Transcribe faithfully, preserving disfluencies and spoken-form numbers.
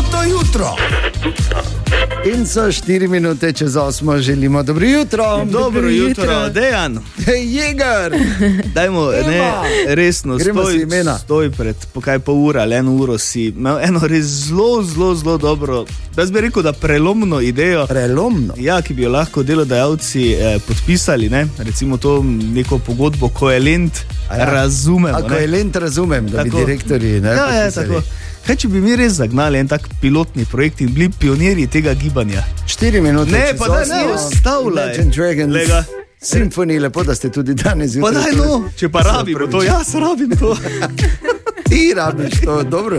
Soboto jutro. In so štiri minute čez osmo, želimo dobro jutro. Dobro, dobro jutro, jutro. Dejan. Jeger. Dajmo, ne, resno, stoj, stoj pred pokaj pol ura ali eno uro si imel eno res zelo, zelo, zelo dobro, jaz bi rekel, da prelomno idejo. Prelomno? Ja, ki bi jo lahko delodajalci eh, podpisali, ne, recimo to neko pogodbo Koelent ja. razumem. A Koelent razumem, da tako. Bi direktori, ne, ja, ja, tako. Kaj, če bi mi res zagnali en tak pilotni projekt in bili pionirji tega gibanja? Štiri minute. Ne, pa da ne ostavljaj. Imagine Dragons, Symphony, lepo, da ste tudi danes jutri. Pa daj no, če pa rabimo to, jaz rabim to. Ti rabiš to, dobro.